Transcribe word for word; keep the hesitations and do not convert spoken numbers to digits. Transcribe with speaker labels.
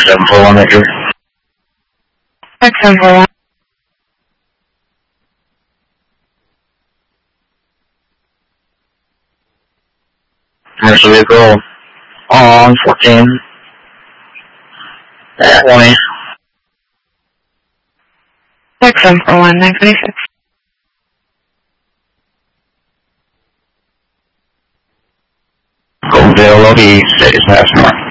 Speaker 1: seven four one, Victor.
Speaker 2: X seven four one.
Speaker 1: Commercial vehicle on fourteen. At twenty.
Speaker 2: X seven four one, nine twenty-six.
Speaker 1: Goldville, Lobby, six, half north.